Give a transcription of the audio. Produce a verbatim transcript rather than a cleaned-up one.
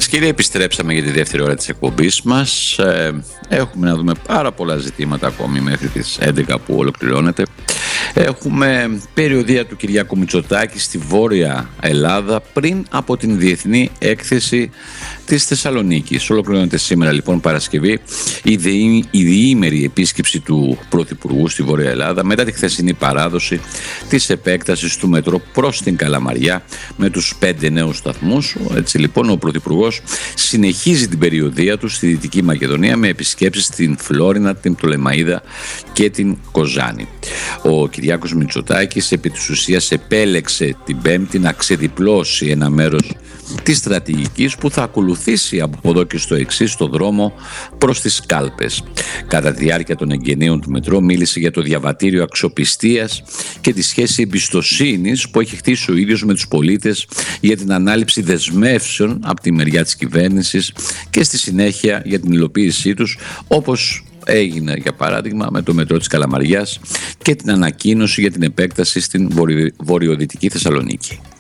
και κύριοι, επιστρέψαμε για τη δεύτερη ώρα της εκπομπής μας. Ε, έχουμε να δούμε πάρα πολλά ζητήματα ακόμη μέχρι τις έντεκα που ολοκληρώνεται. Έχουμε περιοδεία του Κυριάκου Μητσοτάκη στη Βόρεια Ελλάδα πριν από την Διεθνή Έκθεση της Θεσσαλονίκης. Ολοκληρώνεται σήμερα λοιπόν Παρασκευή η, διή, η διήμερη επίσκεψη του Πρωθυπουργού στη Βόρεια Ελλάδα μετά τη χθεσινή παράδοση της επέκτασης του μετρό προς την Καλαμαριά με τους πέντε νέους σταθμούς. Έτσι λοιπόν ο Πρωθυπουργός συνεχίζει την περιοδεία του στη Δυτική Μακεδονία με επισκέψεις στην Φλόρινα, την Πτολεμαΐδα και την Κοζάνη. Ο Κυριάκος Μητσοτάκης επί της ουσίας επέλεξε την Πέμπτη να ξεδιπλώσει ένα μέρος της στρατηγικής που θα ακολουθήσει από εδώ και στο εξής το δρόμο προς τις κάλπες. Κατά τη διάρκεια των εγγενείων του μετρό μίλησε για το διαβατήριο αξιοπιστίας και τη σχέση εμπιστοσύνης που έχει χτίσει ο ίδιος με τους πολίτες για την ανάληψη δεσμεύσεων από τη μεριά της κυβέρνησης και στη συνέχεια για την υλοποίησή τους, όπως έγινε για παράδειγμα με το μετρό της Καλαμαριάς και την ανακοίνωση για την επέκταση στην βορειοδυτική Θεσσαλονίκη.